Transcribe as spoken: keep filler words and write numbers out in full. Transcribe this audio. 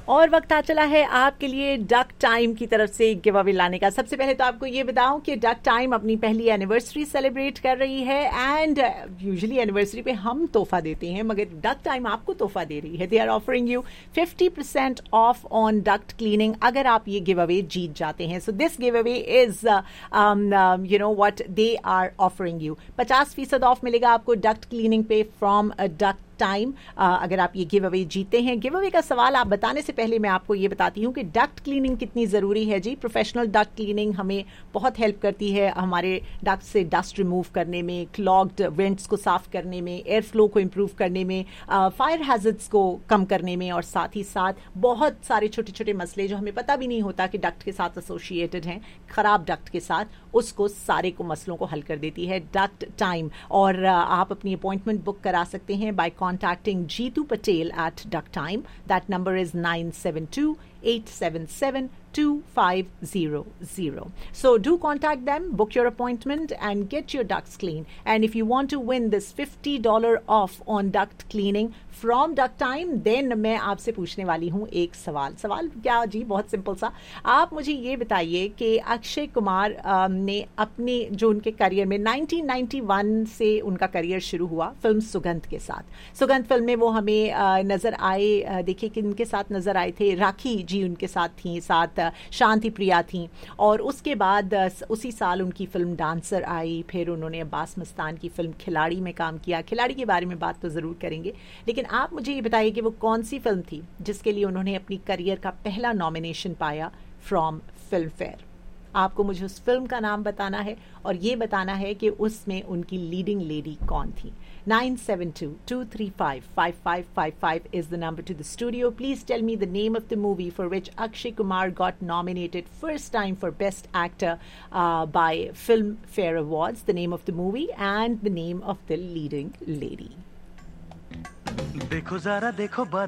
और वक्त आ चला है आपके लिए डक टाइम की तरफ से गिव अवे लाने का। सबसे पहले तो आपको ये बताऊं कि डक टाइम अपनी पहली एनिवर्सरी सेलिब्रेट कर रही है एंड यूजुअली एनिवर्सरी पे हम तोहफा देते हैं, मगर डक टाइम आपको तोहफा दे रही है। They are offering you fifty percent of on duct cleaning अगर आप ये गिव अवे जीत जाते हैं। So this give away is you know what they are offering you. पचास फीसद ऑफ मिलेगा आपको डक्ट क्लीनिंग पे फ्रॉम अ डक्ट टाइम अगर आप ये गिव अवे जीते हैं। गिव अवे का सवाल आप बताने से पहले मैं आपको ये बताती हूँ कि डक्ट क्लीनिंग कितनी ज़रूरी है जी। प्रोफेशनल डक्ट क्लीनिंग हमें बहुत हेल्प करती है हमारे डक्ट से डस्ट रिमूव करने में, क्लॉग्ड वेंट्स को साफ करने में, एयर फ्लो को इम्प्रूव करने में, फायर हैजर्ड्स को कम करने में, और साथ ही साथ बहुत सारे छोटे छोटे मसले जो हमें पता भी नहीं होता कि डक्ट के साथ एसोसिएटेड हैं, खराब डक्ट के साथ, उसको सारे को मसलों को हल कर देती है डक्ट टाइम। और आप अपनी अपॉइंटमेंट बुक करा सकते हैं bye contacting Jeetu Patel at Duck Time. That number is nine seven two, eight seven seven, two five zero zero. So do contact them, book your appointment and get your ducts clean. And if you want to win this fifty dollars off on duct cleaning from Duck Time, then मैं आपसे पूछने वाली हूँ एक सवाल। सवाल क्या जी? बहुत सिंपल सा। आप मुझे ये बताइए कि अक्षय कुमार ने अपने जो उनके करियर में नाइनटीन नाइंटी वन से उनका करियर शुरू हुआ फिल्म सुगंध के साथ। सुगंध फिल्म में वो हमें नज़र आए, देखिए कि उनके साथ नज़र आए थे, राखी जी उनके साथ थी, साथ शांति प्रिया थी, और उसके बाद उसी साल उनकी फिल्म डांसर आई। फिर उन्होंने अब्बास मस्तान की फिल्म खिलाड़ी में काम किया। खिलाड़ी के बारे में बात तो ज़रूर करेंगे, लेकिन आप मुझे ये बताइए कि वो कौन सी फिल्म थी जिसके लिए उन्होंने अपनी करियर का पहला नॉमिनेशन पाया फ्रॉम फिल्म फेयर। आपको मुझे उस फिल्म का नाम बताना है और ये बताना है कि उसमें उनकी लीडिंग लेडी कौन थी। nine seven two, two three five, five five five five is the number to the studio. Please tell me the name of the movie for which Akshay Kumar got nominated first time for Best Actor uh, by Filmfare Awards, the name of the movie and the name of the leading lady. देखो जरा देखो